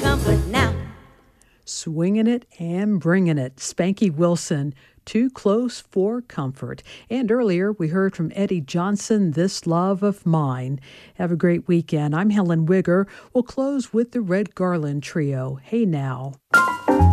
comfort now. Swinging it and bringing it. Spanky Wilson, Too Close for Comfort. And earlier we heard from Eddie Johnson, This Love of Mine. Have a great weekend. I'm Helen Wigger. We'll close with the Red Garland Trio. Hey Now.